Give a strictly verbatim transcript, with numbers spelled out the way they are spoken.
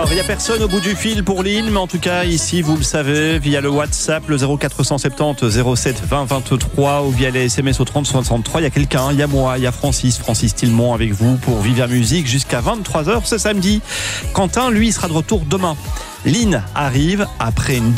Il n'y a personne au bout du fil pour Lynn, mais en tout cas, ici, vous le savez, via le WhatsApp, le zéro quatre cent soixante-dix zéro sept vingt vingt-trois ou via les S M S au trente soixante-trois. Il y a quelqu'un, il y a moi, il y a Francis, Francis Tillemont avec vous pour Viva Musique jusqu'à vingt-trois heures ce samedi. Quentin, lui, sera de retour demain. Lynn arrive après une